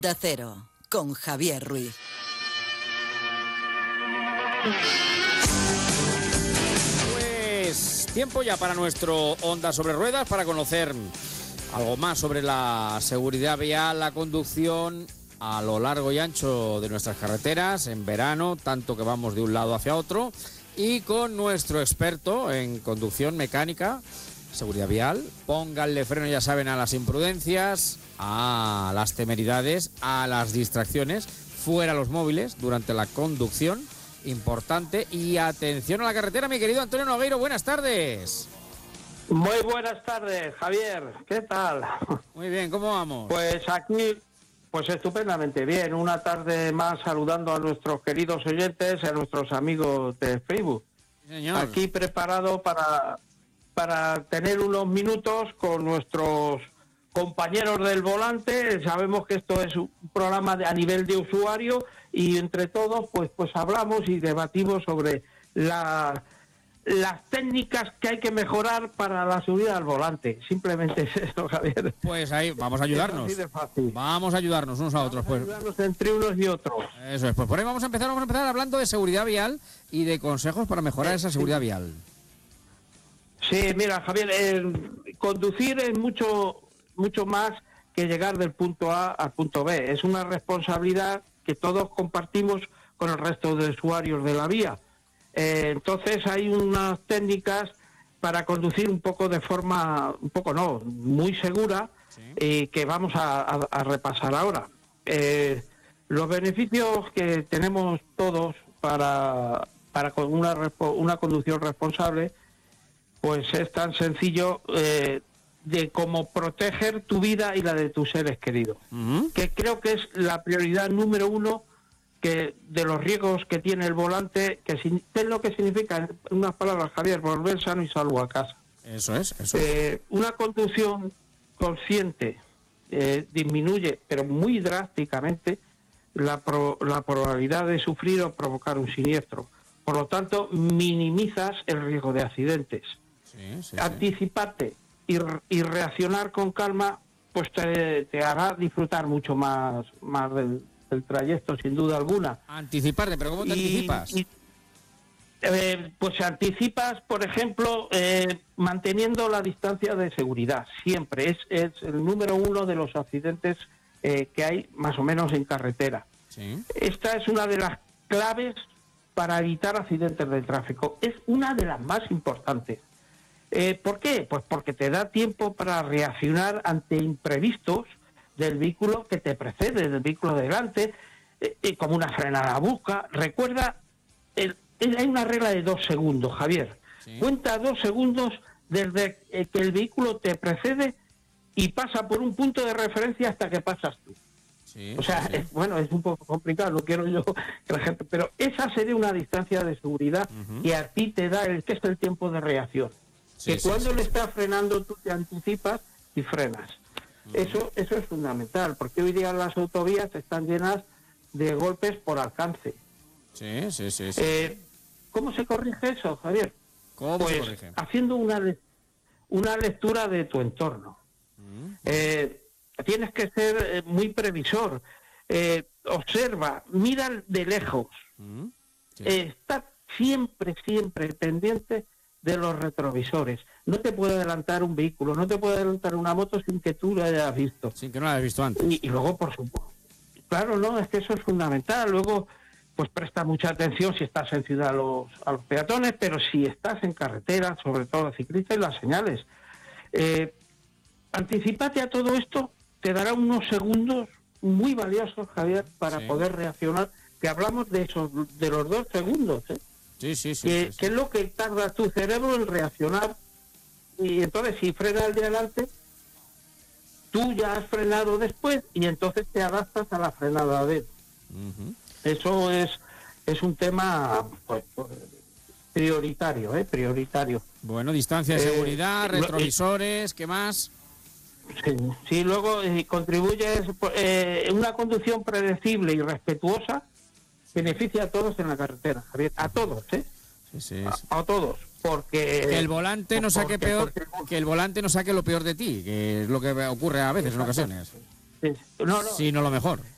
De Cero, con Javier Ruiz. Pues tiempo ya para nuestro Onda sobre Ruedas, para conocer algo más sobre la seguridad vial, la conducción a lo largo y ancho de nuestras carreteras en verano, tanto que vamos de un lado hacia otro, y con nuestro experto en conducción mecánica, seguridad vial. Pónganle freno, ya saben, a las imprudencias, a las temeridades, a las distracciones, fuera los móviles durante la conducción, importante, y atención a la carretera, mi querido Antonio Nogueiro, buenas tardes. Muy buenas tardes, Javier, ¿qué tal? Muy bien, ¿cómo vamos? Pues aquí, pues estupendamente bien, una tarde más saludando a nuestros queridos oyentes y a nuestros amigos de Facebook. Señor. Aquí preparado para tener unos minutos con nuestros compañeros del volante. Sabemos que esto es un programa a nivel de usuario y entre todos pues hablamos y debatimos sobre las técnicas que hay que mejorar para la subida al volante. Simplemente es eso, Javier. Pues ahí, vamos a ayudarnos. Es así de fácil. Vamos a ayudarnos unos a otros. Pues. Ayudarnos entre unos y otros. Eso es, pues por ahí vamos a empezar hablando de seguridad vial y de consejos para mejorar esa seguridad vial. Sí, mira, Javier, conducir es mucho más que llegar del punto A al punto B. Es una responsabilidad que todos compartimos con el resto de usuarios de la vía. Entonces hay unas técnicas para conducir muy segura, sí. Que vamos a repasar ahora. Los beneficios que tenemos todos para con una conducción responsable, pues es tan sencillo de cómo proteger tu vida y la de tus seres queridos, que creo que es la prioridad número uno que de los riesgos que tiene el volante, que es lo que significa, en unas palabras, Javier, volver sano y salvo a casa. Eso es. Una conducción consciente disminuye, pero muy drásticamente, la probabilidad de sufrir o provocar un siniestro. Por lo tanto, minimizas el riesgo de accidentes. Sí. Anticiparte y reaccionar con calma, pues te hará disfrutar mucho más del trayecto, sin duda alguna. Anticiparte, pero ¿cómo te anticipas? Pues anticipas, por ejemplo, manteniendo la distancia de seguridad. Siempre es el número uno de los accidentes que hay más o menos en carretera. Sí. Esta es una de las claves para evitar accidentes de tráfico. Es una de las más importantes. ¿Por qué? Pues porque te da tiempo para reaccionar ante imprevistos del vehículo que te precede, del vehículo de delante, como una frenada brusca. Recuerda, hay una regla de 2 segundos, Javier. Sí. Cuenta 2 segundos desde que el vehículo te precede y pasa por un punto de referencia hasta que pasas tú. Sí, o sea, sí. Es un poco complicado, no quiero yo que la gente... Pero esa sería una distancia de seguridad que a ti te da que es el tiempo de reacción. Sí, que cuando le estás frenando tú te anticipas y frenas. Eso es fundamental, porque hoy día las autovías están llenas de golpes por alcance. Sí. ¿Cómo se corrige eso, Javier? ¿Cómo se corrige? Haciendo una lectura de tu entorno. Tienes que ser muy previsor. Observa, mira de lejos. Está siempre pendiente de los retrovisores. No te puede adelantar un vehículo, no te puede adelantar una moto sin que tú lo hayas visto. Sin que no lo hayas visto antes. Y luego, por supuesto, claro, no, es que eso es fundamental. Luego, pues presta mucha atención si estás en ciudad a los peatones, pero si estás en carretera, sobre todo a ciclistas, y las señales. Anticípate a todo esto, te dará unos segundos muy valiosos, Javier, para poder reaccionar, que hablamos de los 2 segundos, Sí. Que es lo que tarda tu cerebro en reaccionar. Y entonces, si frena el de adelante, tú ya has frenado después y entonces te adaptas a la frenada de él. Eso es un tema prioritario. Bueno, distancia de seguridad, retrovisores, ¿qué más? Sí, luego contribuyes una conducción predecible y respetuosa. Beneficia a todos en la carretera, Javier, a todos, Sí. A todos, porque que el volante no saque que el volante no saque lo peor de ti, que es lo que ocurre a veces. Exacto. En ocasiones. Sí. No. Sino lo mejor.